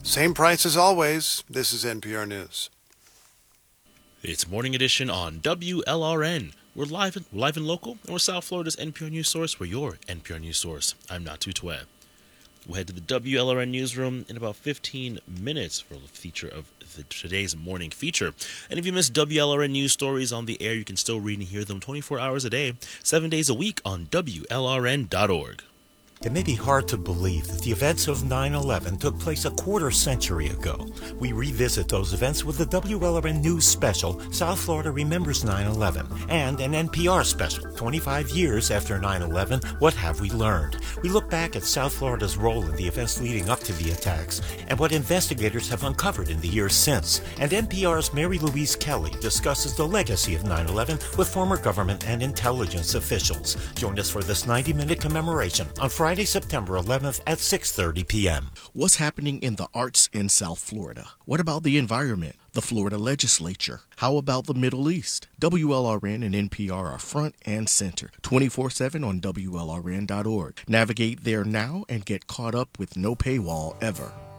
Same price as always. This is NPR News. It's Morning Edition on WLRN. We're live and local, and we're South Florida's NPR News Source. We're your NPR News Source. I'm Natu Tweb. We'll head to the WLRN newsroom in about 15 minutes for a feature of today's morning feature. And if you missed WLRN news stories on the air, you can still read and hear them 24 hours a day, 7 days a week on WLRN.org. It may be hard to believe that the events of 9/11 took place a quarter century ago. We revisit those events with the WLRN News Special, South Florida Remembers 9/11, and an NPR special, 25 years after 9/11, What Have We Learned? We look back at South Florida's role in the events leading up to the attacks and what investigators have uncovered in the years since. And NPR's Mary Louise Kelly discusses the legacy of 9/11 with former government and intelligence officials. Join us for this 90-minute commemoration on Friday, September 11th at 6:30 p.m. What's happening in the arts in South Florida? What about the environment? The Florida legislature? How about the Middle East? WLRN and NPR are front and center, 24/7 on WLRN.org. Navigate there now and get caught up with no paywall ever.